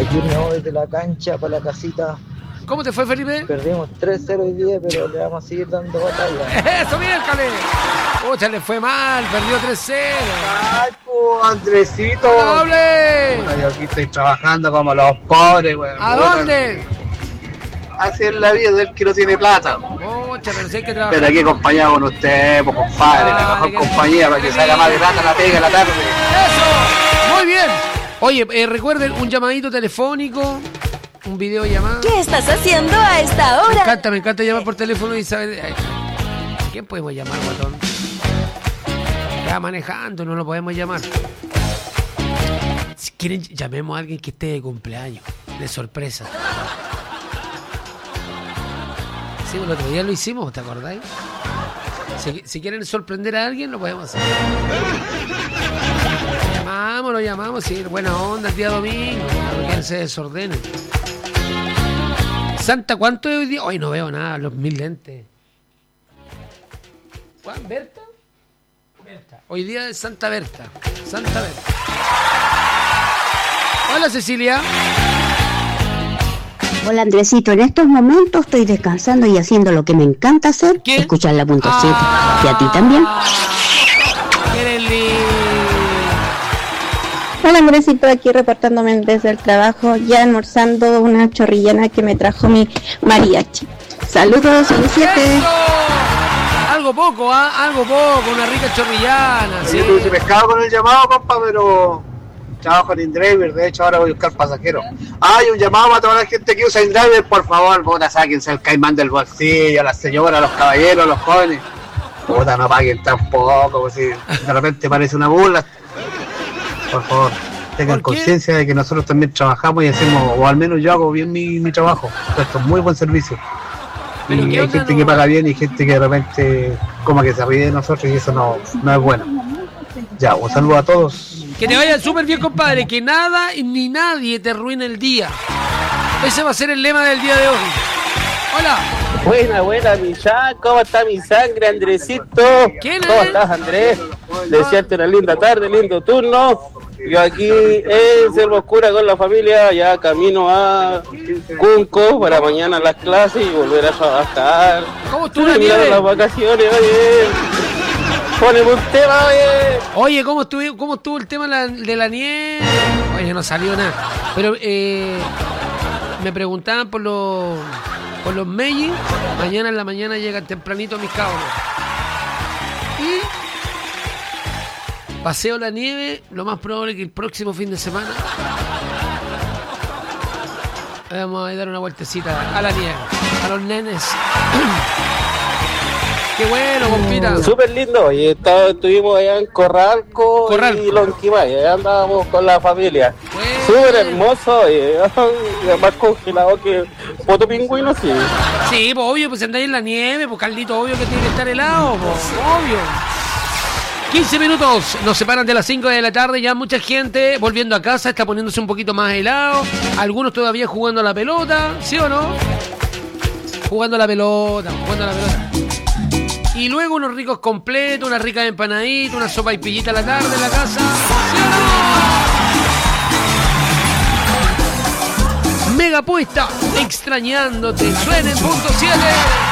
Aquí me voy de la cancha para la casita. ¿Cómo te fue, Felipe? Perdimos 3-0 hoy día, pero le vamos a seguir dando batalla. ¡Eso, miércoles! Pucha, le fue mal, perdió 3-0. ¡Ay, pues, Andresito! ¡Doble! Puta, yo aquí estoy trabajando como los pobres, weón. ¿A dónde? Así es la vida del que no tiene plata. Pucha, pero si hay que trabajar. Pero aquí acompañado con usted, pues, compadre, la mejor compañía para que salga más de plata la pega en la tarde. ¡Eso! ¡Muy bien! Oye, recuerden un llamadito telefónico, un video llamado. ¿Qué estás haciendo a esta hora? Me encanta llamar por teléfono y saber. ¿A quién podemos llamar, guatón? Está manejando, no lo podemos llamar. Si quieren, llamemos a alguien que esté de cumpleaños, de sorpresa. Sí, el otro día lo hicimos, ¿te acordáis? Si quieren sorprender a alguien, lo podemos hacer. Lo llamamos, sí, buena onda, el día domingo, no que se desordene. Santa, ¿cuánto es hoy día? Hoy no veo nada, los 1000 lentes. ¿Cuál? ¿Berta? Berta. Hoy día es Santa Berta. Santa Berta. Hola, Cecilia. Hola, Andresito. En estos momentos estoy descansando y haciendo lo que me encanta hacer. ¿Qué? Escuchar la punto 7. ¿Y a ti también? Eres lindo. Hola, Andresito, aquí reportándome desde el trabajo, ya almorzando una chorrillana que me trajo mi mariachi. Saludos, 7. Algo poco, algo poco, una rica chorrillana. Sí. Yo tuve pescado con el llamado, compa, pero trabajo en InDriver, de hecho ahora voy a buscar pasajeros. Hay un llamado para toda la gente que usa InDriver, por favor, puta, sáquense el caimán del bolsillo, a las señoras, a los caballeros, a los jóvenes. Puta, no paguen tampoco, pues si de repente parece una burla. Por favor, tengan conciencia de que nosotros también trabajamos y hacemos, o al menos yo hago bien mi trabajo. Esto es muy buen servicio. Y hay gente que paga bien y gente que de repente como que se ríe de nosotros y eso no es bueno. Ya, un saludo a todos. Que te vaya súper bien, compadre. Que nada ni nadie te arruine el día. Ese va a ser el lema del día de hoy. Hola. Buena, mi Jack. ¿Cómo está mi sangre, Andresito? ¿Cómo estás, Andrés? Desearte una linda tarde, lindo turno. Yo aquí en Selva Oscura con la familia, ya camino a Cunco para mañana las clases y volver a trabajar. ¿Cómo estuvo la nieve? Las vacaciones, oye. Poneme un tema, oye. Oye, ¿cómo estuvo el tema de la nieve? Oye, no salió nada. Pero me preguntaban por los Meiji. Mañana en la mañana llegan tempranito mis cabros. Y paseo la nieve, lo más probable que el próximo fin de semana vamos a dar una vueltecita a la nieve, a los nenes. Qué bueno, compita. Súper lindo, y estuvimos allá en Corralco. Y Lonquimay, allá andábamos con la familia. Súper hermoso, y más congelado que poto pingüino, sí. Sí, pues obvio, pues andáis en la nieve, pues Caldito, obvio que tiene que estar helado, pues, obvio. 15 minutos nos separan de las 5 de la tarde, ya mucha gente volviendo a casa, está poniéndose un poquito más helado, algunos todavía jugando a la pelota, ¿sí o no? Jugando a la pelota. Y luego unos ricos completos, una rica empanadita, una sopa y pillita a la tarde en la casa, ¿sí o no? Mega puesta, extrañándote, suena en punto 7.